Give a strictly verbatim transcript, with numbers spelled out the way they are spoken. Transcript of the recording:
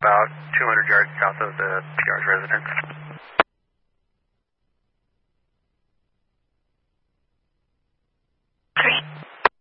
about two hundred yards south of the P R's residence.